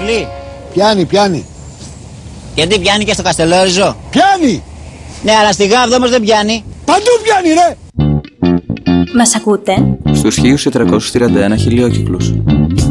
πολύ. Πιάνει. Γιατί πιάνει και στο Καστελόριζο? Πιάνει! Ναι, αλλά στη Γάβδο όμως δεν πιάνει. Παντού πιάνει, ρε! Μας ακούτε? Στους 1431 χιλιόκυκλους.